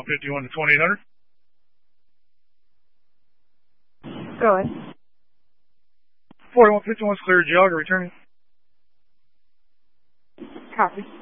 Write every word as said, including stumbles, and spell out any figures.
forty-one fifty-one to twenty-eight hundred. Go ahead. forty-one fifty-one is clear, Geauga, returning. Copy.